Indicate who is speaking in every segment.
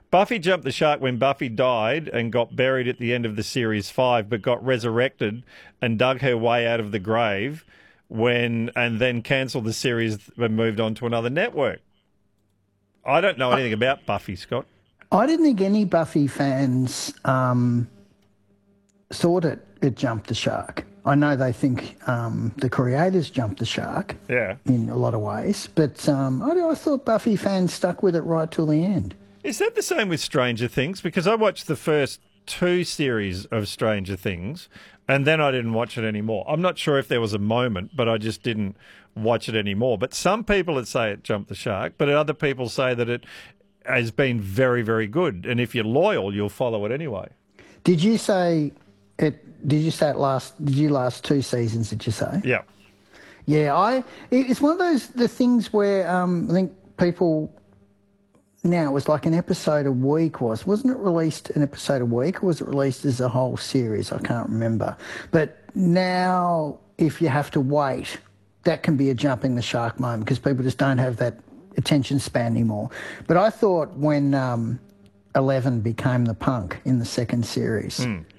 Speaker 1: Buffy jumped the shark when Buffy died and got buried at the end of the series 5, but got resurrected and dug her way out of the grave and then cancelled the series and moved on to another network. I don't know anything about Buffy, Scott.
Speaker 2: I didn't think any Buffy fans thought it jumped the shark. I know they think the creators jumped the shark in a lot of ways, but I thought Buffy fans stuck with it right till the end.
Speaker 1: Is that the same with Stranger Things? Because I watched the first 2 series of Stranger Things and then I didn't watch it anymore. I'm not sure if there was a moment, but I just didn't watch it anymore. But some people would say it jumped the shark, but other people say that it has been very, very good. And if you're loyal, you'll follow it anyway.
Speaker 2: Did you say it? Did you say it last? Did you last 2 seasons? Did you say?
Speaker 1: Yeah.
Speaker 2: Yeah. It's one of the things where I think people now it was like an episode a week. Wasn't it released an episode a week, or was it released as a whole series? I can't remember. But now, if you have to wait, that can be a jumping the shark moment because people just don't have that attention span anymore. But I thought when 11 became the punk in the second series,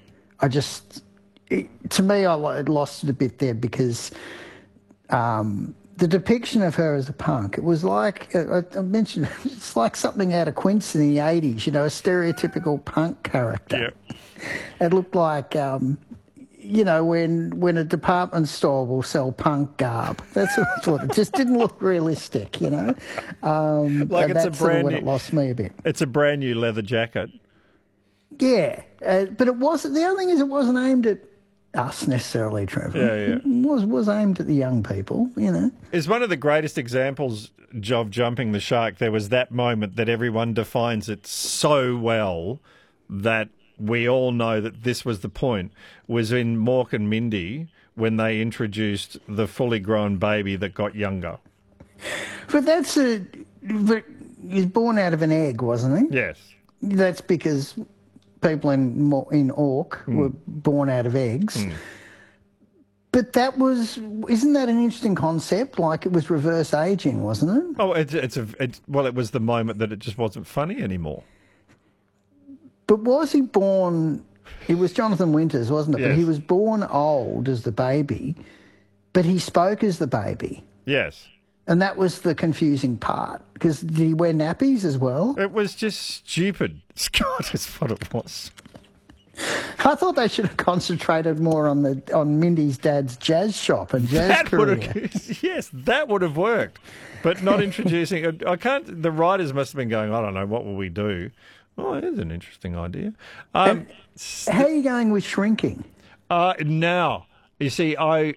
Speaker 2: to me, I lost it a bit there because the depiction of her as a punk, it was like, I mentioned, it's like something out of Quince in the 80s, a stereotypical punk character.
Speaker 1: Yeah.
Speaker 2: It looked like, when a department store will sell punk garb. That's what it just didn't look realistic,
Speaker 1: Like
Speaker 2: it's a brand new, it lost me a bit.
Speaker 1: It's a brand new leather jacket.
Speaker 2: Yeah, but it wasn't. The other thing is, it wasn't aimed at us necessarily, Trevor.
Speaker 1: Yeah.
Speaker 2: It was aimed at the young people.
Speaker 1: Is one of the greatest examples of jumping the shark. There was that moment that everyone defines it so well that we all know that this was the point, was in Mork and Mindy when they introduced the fully grown baby that got younger.
Speaker 2: But he's born out of an egg, wasn't he?
Speaker 1: Yes.
Speaker 2: That's because people in Orc were born out of eggs. But isn't that an interesting concept? Like it was reverse aging, wasn't it?
Speaker 1: Oh, it was the moment that it just wasn't funny anymore.
Speaker 2: But was he born? It was Jonathan Winters, wasn't it?
Speaker 1: Yes.
Speaker 2: But he was born old as the baby, but he spoke as the baby.
Speaker 1: Yes.
Speaker 2: And that was the confusing part. Because did he wear nappies as well?
Speaker 1: It was just stupid, Scott, is what it was.
Speaker 2: I thought they should have concentrated more on Mindy's dad's jazz shop and jazz career.
Speaker 1: Yes, that would have worked. But not introducing... The writers must have been going, I don't know, what will we do? Oh, it is an interesting idea.
Speaker 2: How are you going with shrinking?
Speaker 1: Now, you see,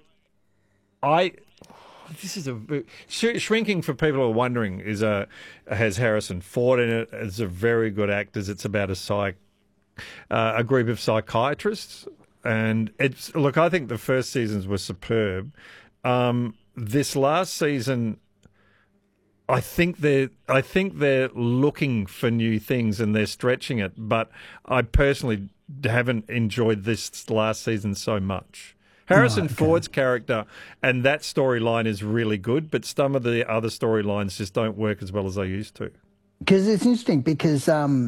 Speaker 1: this is Shrinking, for people who are wondering, has Harrison Ford in it. It's a very good actors. It's about a group of psychiatrists, and I think the first seasons were superb. This last season, I think they're looking for new things and they're stretching it, but I personally haven't enjoyed this last season so much. Harrison Ford's character and that storyline is really good, but some of the other storylines just don't work as well as they used to.
Speaker 2: Because it's interesting because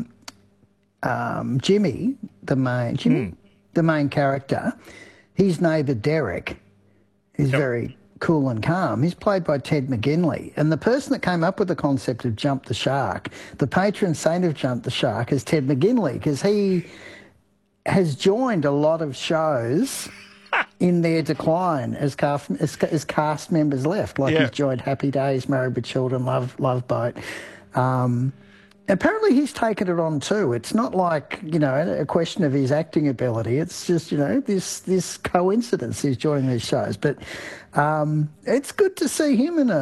Speaker 2: Jimmy, the main character, his neighbour Derek is very cool and calm. He's played by Ted McGinley. And the person that came up with the concept of Jump the Shark, the patron saint of Jump the Shark, is Ted McGinley, because he has joined a lot of shows in their decline as cast members left. Like he's joined Happy Days, Married with Children, Love Boat. Apparently he's taken it on too. It's not like, a question of his acting ability. It's just, this coincidence he's joining these shows. But it's good to see him in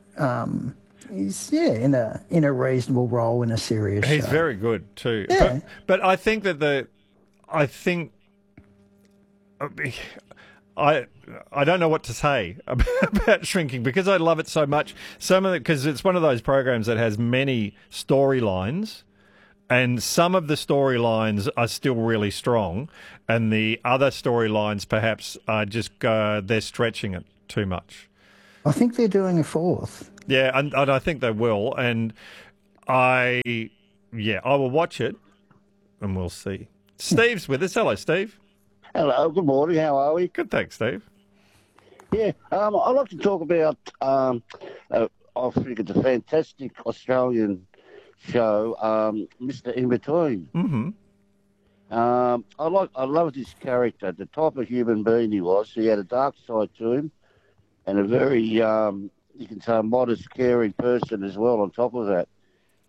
Speaker 2: a reasonable role in a serious show.
Speaker 1: He's very good too.
Speaker 2: Yeah.
Speaker 1: But I think that I don't know what to say about Shrinking because I love it so much. Because it's one of those programs that has many storylines, and some of the storylines are still really strong, and the other storylines perhaps are just they're stretching it too much.
Speaker 2: I think they're doing a fourth.
Speaker 1: Yeah, and I think they will, and I Yeah, I will watch it and we'll see. Steve's with us. Hello, Steve.
Speaker 3: Hello, good morning. How are we?
Speaker 1: Good, thanks, Steve.
Speaker 3: Yeah, I'd like to talk about. I think it's a fantastic Australian show, Mr. In Between.
Speaker 1: Mm-hmm.
Speaker 3: I love his character, the type of human being he was. He had a dark side to him, and a very, you can say, a modest, caring person as well. On top of that,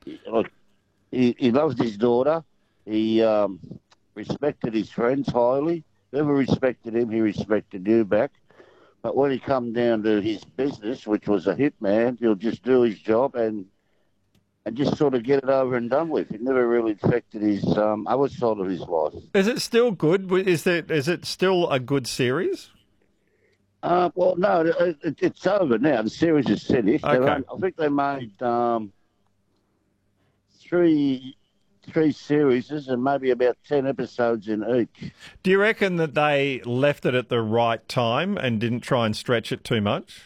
Speaker 3: he loved his daughter. He respected his friends highly. Whoever respected him, he respected you back. But when he come down to his business, which was a hitman, he'll just do his job and just sort of get it over and done with. It never really affected his other side of his life.
Speaker 1: Is it still good? Is it still a good series?
Speaker 3: Well, no, it's over now. The series is finished.
Speaker 1: Okay.
Speaker 3: I think they made three series and maybe about 10 episodes in each.
Speaker 1: Do you reckon that they left it at the right time and didn't try and stretch it too much?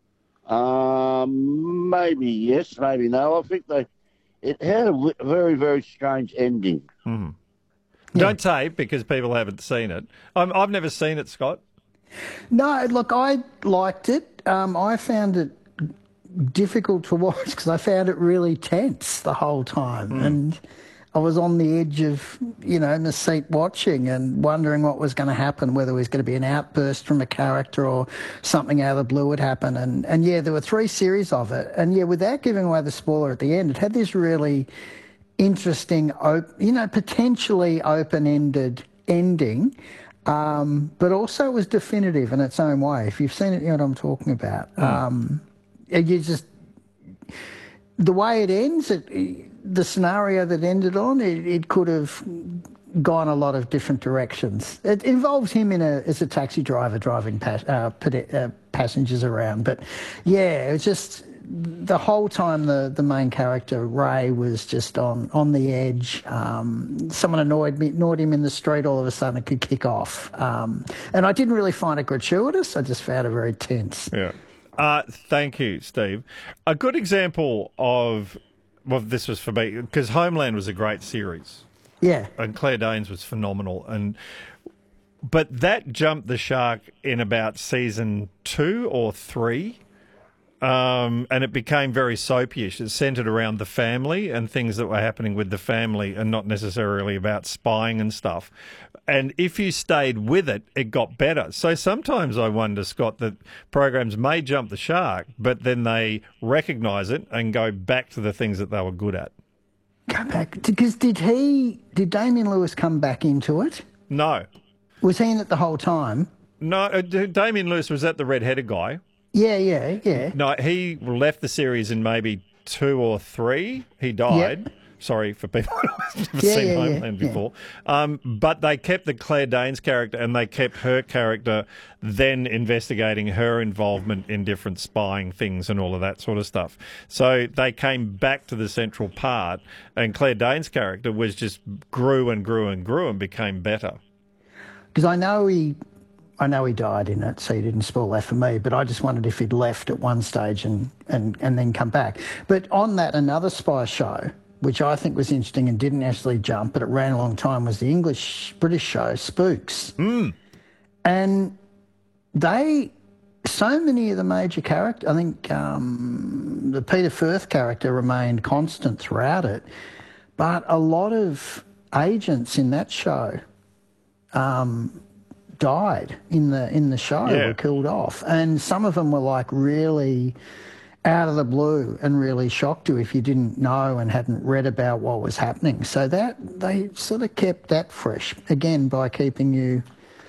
Speaker 3: Maybe yes, maybe no. I think it had a very, very strange ending.
Speaker 1: Mm-hmm. Yeah. Don't say because people haven't seen it. I've never seen it, Scott.
Speaker 2: No, look, I liked it. I found it difficult to watch because I found it really tense the whole time. And I was on the edge of, my seat watching and wondering what was going to happen, whether it was going to be an outburst from a character or something out of the blue would happen. And yeah, there were 3 series of it. And yeah, without giving away the spoiler at the end, it had this really interesting, potentially open-ended ending, but also it was definitive in its own way. If you've seen it, you know what I'm talking about. The way it ends, the scenario that ended on, it could have gone a lot of different directions. It involves him as a taxi driver driving passengers around. But yeah, it was just the whole time the main character, Ray, was just on the edge. Someone annoyed him in the street, all of a sudden it could kick off. And I didn't really find it gratuitous. I just found it very tense.
Speaker 1: Yeah. Thank you, Steve. A good example of, well, this was for me, because Homeland was a great series.
Speaker 2: Yeah.
Speaker 1: And Claire Danes was phenomenal. But that jumped the shark in about season 2 or 3. And it became very soapy-ish. It centred around the family and things that were happening with the family and not necessarily about spying and stuff. And if you stayed with it, it got better. So sometimes I wonder, Scott, that programs may jump the shark, but then they recognise it and go back to the things that they were good at.
Speaker 2: Go back. Because did Damien Lewis come back into it?
Speaker 1: No.
Speaker 2: Was he in it the whole time?
Speaker 1: No, Damien Lewis was that the red-headed guy.
Speaker 2: Yeah.
Speaker 1: No, he left the series in maybe 2 or 3. He died. Yep. Sorry for people who've never seen Homeland before. But they kept the Claire Danes character and they kept her character then investigating her involvement in different spying things and all of that sort of stuff. So they came back to the central part and Claire Danes' character was just grew and grew and grew and became better.
Speaker 2: Because I know he died in it, so he didn't spoil that for me, but I just wondered if he'd left at one stage and then come back. But on that, another spy show, which I think was interesting and didn't actually jump, but it ran a long time, was the British show, Spooks. And so many of the major characters, I think the Peter Firth character remained constant throughout it, but a lot of agents in that show died in the show, were killed off. And some of them were like really out of the blue and really shocked you if you didn't know and hadn't read about what was happening. So that they sort of kept that fresh, again, by keeping you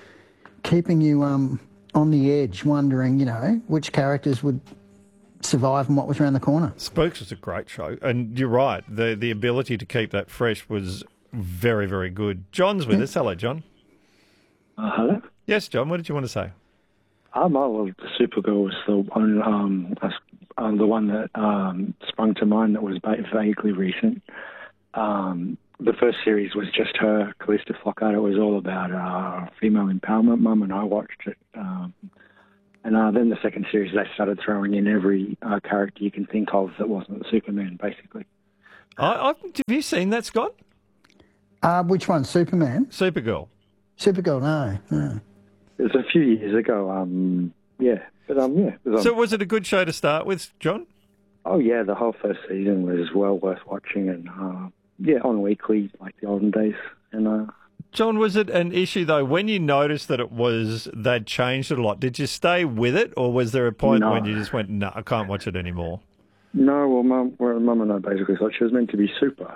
Speaker 2: on the edge, wondering, which characters would survive and what was around the corner.
Speaker 1: Spooks was a great show. And you're right, the ability to keep that fresh was very, very good. John's with us. Hello, John.
Speaker 4: Hello?
Speaker 1: Yes, John, what did you want to say?
Speaker 4: Well, Supergirl was the one that sprung to mind that was vaguely recent. The first series was just her, Calista Flockhart. It was all about female empowerment. Mum and I watched it. And then the second series, they started throwing in every character you can think of that wasn't Superman, basically.
Speaker 1: Have you seen that, Scott?
Speaker 2: Which one? Superman?
Speaker 1: Supergirl.
Speaker 2: Supergirl? No.
Speaker 4: It was a few years ago. Yeah. But yeah. It was,
Speaker 1: So was it a good show to start with, John?
Speaker 4: oh yeah, the whole first season was well worth watching, and yeah, on weekly like the olden days, and.
Speaker 1: John, was it an issue, though, when you noticed that they'd changed it a lot? Did you stay with it, or was there a point when you just went, no, I can't watch it anymore?
Speaker 4: No, well, Mum and I basically thought she was meant to be super,